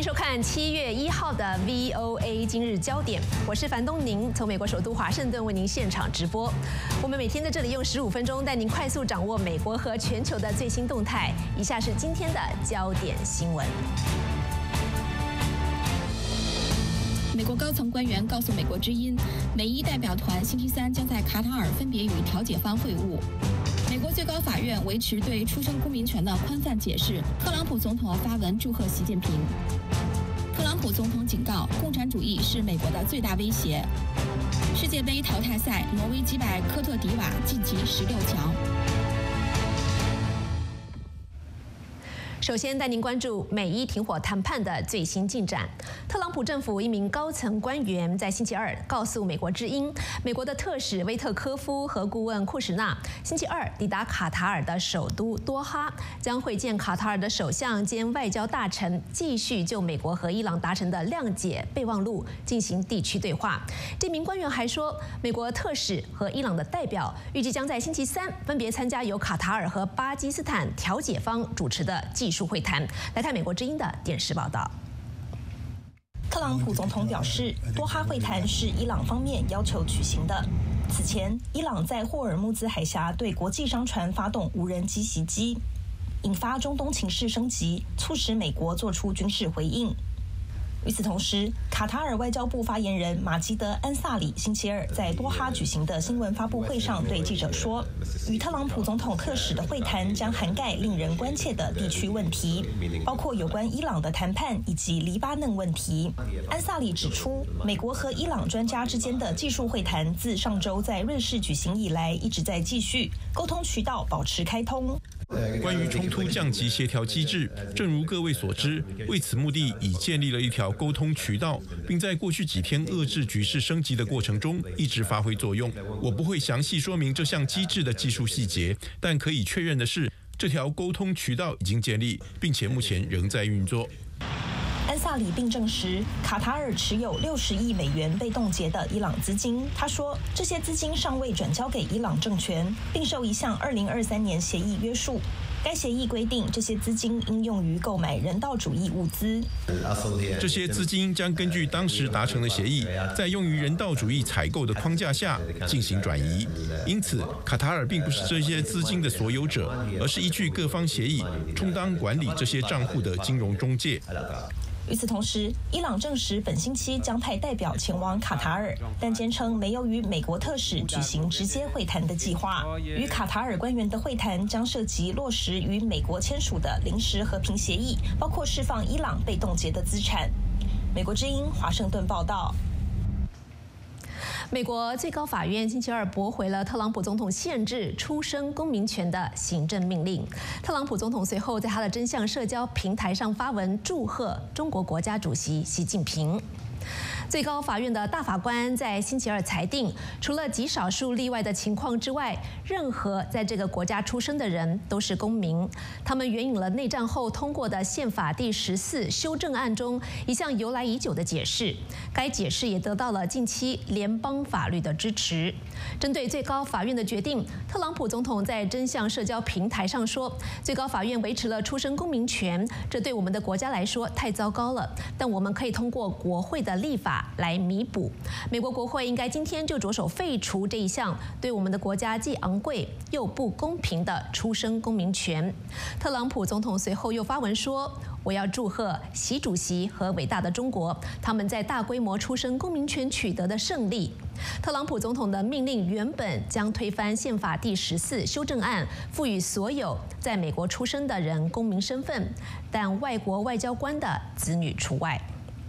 迎收看7月1号的 VOA 今日焦点，我是樊东宁，从美国首都华盛顿为您现场直播。我们每天在这里用15分钟带您快速掌握美国和全球的最新动态。以下是今天的焦点新闻。 美国高层官员告诉美国之音，美伊代表团星期三将在卡塔尔分别与调解方会晤。美国最高法院维持对出生公民权的宽泛解释，特朗普总统发文祝贺习近平。特朗普总统警告，共产主义是美国的最大威胁。世界杯淘汰赛，挪威击败科特迪瓦晋级16强。 首先带您关注美伊停火谈判的最新进展。特朗普政府一名高层官员在星期二告诉美国之音，美国的特使威特科夫和顾问库什纳星期二抵达卡塔尔的首都多哈，将会见卡塔尔的首相兼外交大臣，继续就美国和伊朗达成的谅解备忘录进行地区对话。这名官员还说，美国特使和伊朗的代表预计将在星期三分别参加由卡塔尔和巴基斯坦调解方主持的技术会谈。来看美国之音的电视报道。 特朗普总统表示，多哈会谈是伊朗方面要求举行的。此前，伊朗在霍尔木兹海峡对国际商船发动无人机袭击，引发中东情势升级，促使美国做出军事回应。与此同时，卡塔尔外交部发言人马吉德·安萨里星期二在多哈举行的新闻发布会上对记者说，与特朗普总统特使的会谈将涵盖令人关切的地区问题，包括有关伊朗的谈判以及黎巴嫩问题。安萨里指出，美国和伊朗专家之间的技术会谈自上周在瑞士举行以来一直在继续，沟通渠道保持开通。 关于冲突降级协调机制，正如各位所知，为此目的已建立了一条沟通渠道，并在过去几天遏制局势升级的过程中一直发挥作用。我不会详细说明这项机制的技术细节，但可以确认的是，这条沟通渠道已经建立，并且目前仍在运作。 安萨里并证实，卡塔尔持有60亿美元被冻结的伊朗资金。他说，这些资金尚未转交给伊朗政权，并受一项2023年协议约束。该协议规定，这些资金应用于购买人道主义物资。 这些资金将根据当时达成的协议，在用于人道主义采购的框架下进行转移。因此，卡塔尔并不是这些资金的所有者，而是依据各方协议，充当管理这些账户的金融中介。 与此同时，伊朗证实本星期将派代表前往卡塔尔，但坚称没有与美国特使举行直接会谈的计划。与卡塔尔官员的会谈将涉及落实与美国签署的临时和平协议，包括释放伊朗被冻结的资产。美国之音华盛顿报道。 美国最高法院星期二驳回了特朗普总统限制出生公民权的行政命令。特朗普总统随后在他的真相社交平台上发文祝贺中国国家主席习近平。最高法院的大法官在星期二裁定，除了极少数例外的情况之外，任何在这个国家出生的人都是公民。他们援引了内战后通过的宪法第14修正案中一项由来已久的解释，该解释也得到了近期联邦法律的支持。针对最高法院的决定，特朗普总统在真相社交平台上说，最高法院维持了出生公民权，这对我们的国家来说太糟糕了，但我们可以通过国会的立法来弥补。美国国会应该今天就着手废除这一项对我们的国家既昂贵又不公平的出生公民权。特朗普总统随后又发文说，我要祝贺习主席和伟大的中国，他们在大规模出生公民权取得的胜利。特朗普总统的命令原本将推翻宪法第14修正案，赋予所有在美国出生的人公民身份，但外国外交官的子女除外。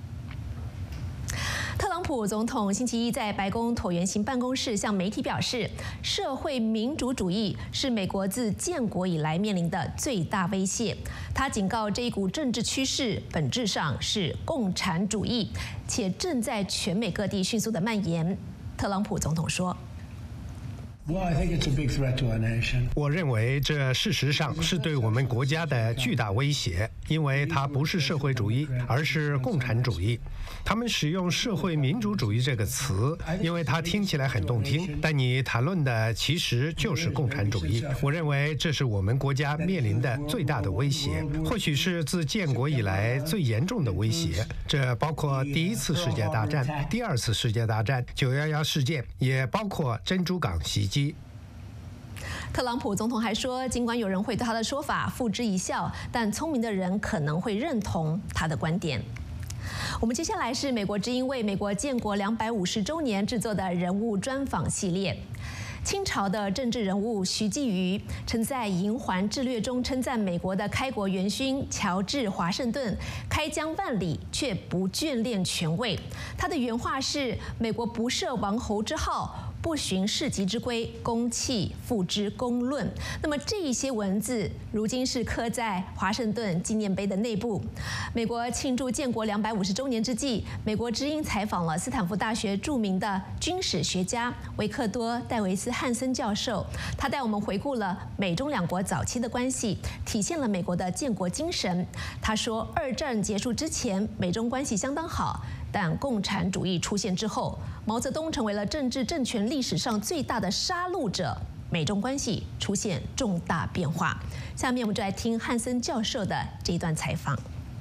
特朗普总统星期一在白宫椭圆形办公室向媒体表示，社会民主主义是美国自建国以来面临的最大威胁。他警告，这一股政治趋势本质上是共产主义，且正在全美各地迅速的蔓延。特朗普总统说我认为这事实上是对我们国家的巨大威胁，因为它不是社会主义，而是共产主义。他们使用社会民主主义这个词，因为它听起来很动听，但你谈论的其实就是共产主义。我认为这是我们国家面临的最大的威胁，或许是自建国以来最严重的威胁。这包括第1次世界大战、第2次世界大战、911事件，也包括珍珠港袭击。 特朗普总统还说，尽管有人会对他的说法付之一笑，但聪明的人可能会认同他的观点。我们接下来是美国之音为美国建国250周年制作的人物专访系列。清朝的政治人物徐继瑜曾在《瀛环志略》中称赞美国的开国元勋乔治·华盛顿开疆万里却不眷恋权位。他的原话是：“美国不设王侯之号，不循世袭之规，公器付之公论。”那么这一些文字如今是刻在华盛顿纪念碑的内部。美国庆祝建国250周年之际，美国之音采访了斯坦福大学著名的军史学家维克多·戴维斯汉森教授，他带我们回顾了美中两国早期的关系，体现了美国的建国精神。他说，2战结束之前，美中关系相当好，但共产主义出现之后，毛泽东成为了政治政权历史上最大的杀戮者，美中关系出现重大变化。下面我们就来听汉森教授的这一段采访。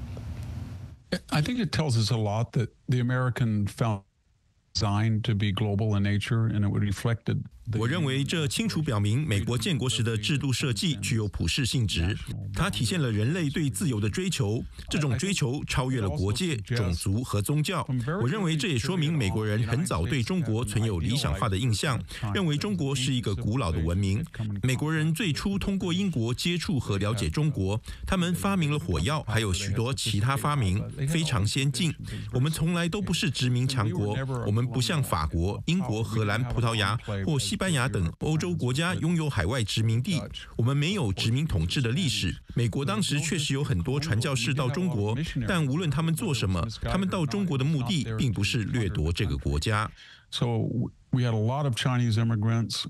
I think it tells us a lot that the American found designed to be global in nature, and it would reflect it. 我认为这清楚表明美国建国时的制度设计具有普世性质，它体现了人类对自由的追求，这种追求超越了国界、种族和宗教。我认为这也说明美国人很早对中国存有理想化的印象，认为中国是一个古老的文明。美国人最初通过英国接触和了解中国，他们发明了火药，还有许多其他发明，非常先进。我们从来都不是殖民强国，我们不像法国、英国、荷兰、葡萄牙或西班牙等欧洲国家拥有海外殖民地，我们没有殖民统治的历史。美国当时确实有很多传教士到中国，但无论他们做什么，他们到中国的目的并不是掠夺这个国家。 So we had a lot of Chinese immigrants.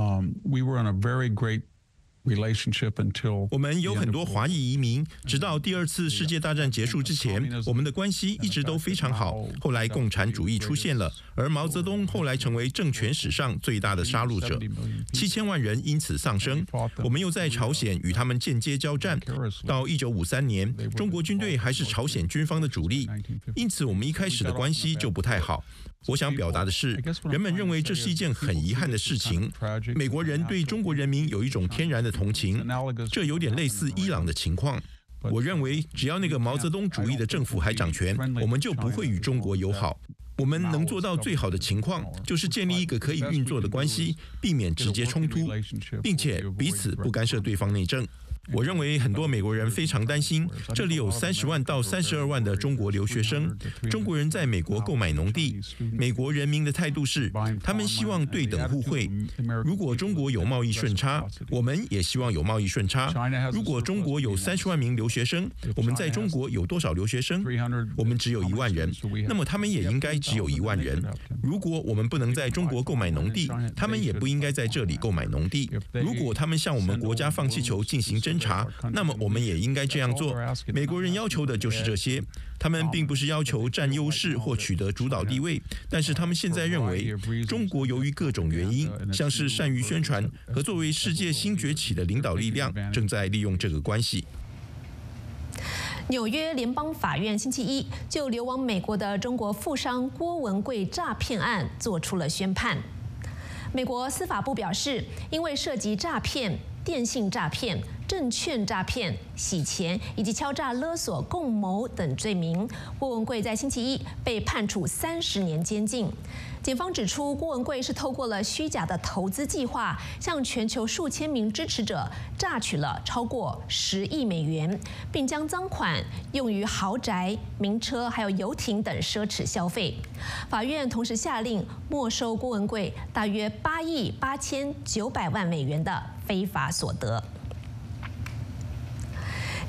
We were in a very great 我们有很多华裔移民，直到第2次世界大战结束之前，我们的关系一直都非常好。后来共产主义出现了，而毛泽东后来成为政权史上最大的杀戮者，7000万人因此丧生。我们又在朝鲜与他们间接交战，到1953年，中国军队还是朝鲜军方的主力，因此我们一开始的关系就不太好。我想表达的是，人们认为这是一件很遗憾的事情。美国人对中国人民有一种天然的同情，这有点类似伊朗的情况。我认为，只要那个毛泽东主义的政府还掌权，我们就不会与中国友好。我们能做到最好的情况，就是建立一个可以运作的关系，避免直接冲突，并且彼此不干涉对方内政。我认为很多美国人非常担心，这里有30万到32万的中国留学生，中国人在美国购买农地。美国人民的态度是，他们希望对等互惠。如果中国有贸易顺差，我们也希望有贸易顺差。如果中国有30万名留学生，我们在中国有多少留学生？我们只有1万人，那么他们也应该只有1万人。如果我们不能在中国购买农地，他们也不应该在这里购买农地。如果他们向我们国家放气球进行侦查，那么我们也应该这样做。美国人要求的就是这些，他们并不是要求占优势或取得主导地位，但是他们现在认为，中国由于各种原因，像是善于宣传和作为世界新崛起的领导力量，正在利用这个关系。 纽约联邦法院星期一就流亡美国的中国富商郭文贵诈骗案做出了宣判。美国司法部表示，因为涉及诈骗、电信诈骗、证券诈骗、洗钱以及敲诈勒索共谋等罪名，郭文贵在星期一被判处30年监禁。检方指出，郭文贵是透过了虚假的投资计划，向全球数千名支持者榨取了超过10亿美元，并将赃款用于豪宅、名车还有游艇等奢侈消费。法院同时下令没收郭文贵大约8亿8900万美元的非法所得。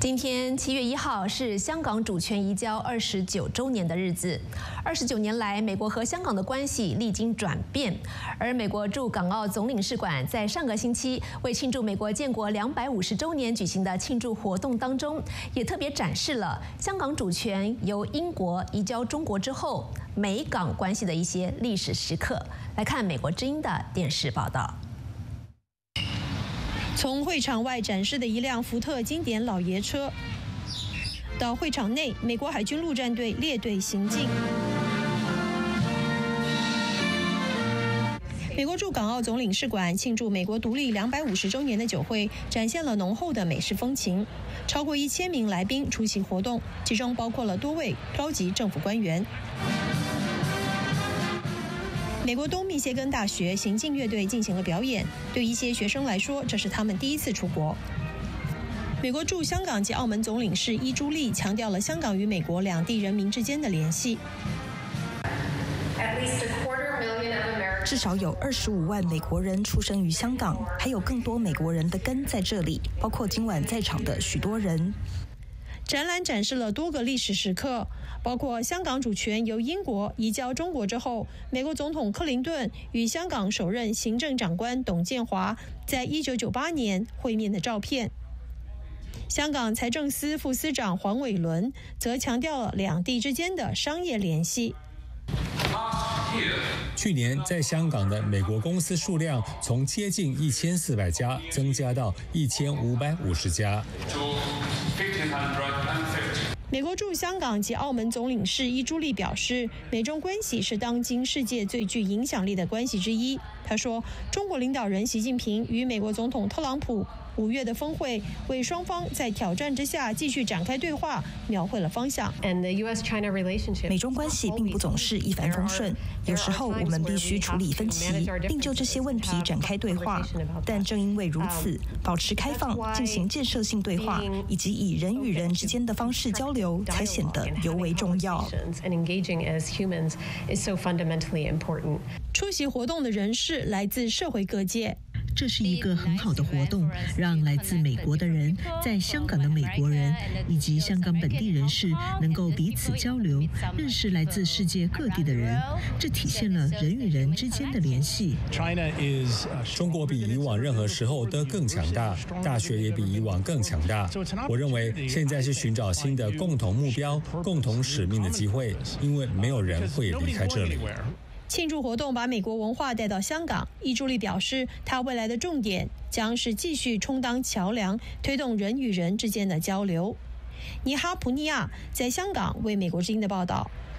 今天7月1号是香港主权移交29周年的日子。29年来，美国和香港的关系历经转变，而美国驻港澳总领事馆在上个星期为庆祝美国建国250周年举行的庆祝活动当中，也特别展示了香港主权由英国移交中国之后，美港关系的一些历史时刻。来看美国之音的电视报道。 从会场外展示的一辆福特经典老爷车，到会场内美国海军陆战队列队行进。美国驻港澳总领事馆庆祝美国独立250周年的酒会，展现了浓厚的美式风情。超过1000名来宾出席活动，其中包括了多位高级政府官员。美国东密歇根大学行进乐队进行了表演，对一些学生来说，这是他们第一次出国。美国驻香港及澳门总领事伊朱莉强调了香港与美国两地人民之间的联系。 至少有25万美国人出生于香港，还有更多美国人的根在这里，包括今晚在场的许多人。 展览展示了多个历史时刻，包括香港主权由英国移交中国之后，美国总统克林顿与香港首任行政长官董建华在1998年会面的照片。香港财政司副司长黄伟伦则强调了两地之间的商业联系。 去年在香港的美国公司数量从接近1400家增加到1550家。 美国驻香港及澳门总领事伊朱莉表示，美中关系是当今世界最具影响力的关系之一。他说，中国领导人习近平与美国总统特朗普5月的峰会，为双方在挑战之下继续展开对话描绘了方向。 美中关系并不总是一帆风顺，有时候我们必须处理分歧，并就这些问题展开对话。但正因为如此，保持开放、进行建设性对话，以及以人与人之间的方式交流，才显得尤为重要。 出席活动的人士来自社会各界。 这是一个很好的活动，让来自美国的人、在香港的美国人以及香港本地人士能够彼此交流，认识来自世界各地的人。这体现了人与人之间的联系。 中国比以往任何时候都更强大，大学也比以往更强大。我认为现在是寻找新的共同目标、共同使命的机会，因为没有人会离开这里。 庆祝活动把美国文化带到香港，伊朱莉表示，她未来的重点将是继续充当桥梁，推动人与人之间的交流。尼哈普尼亚在香港为美国之音的报道。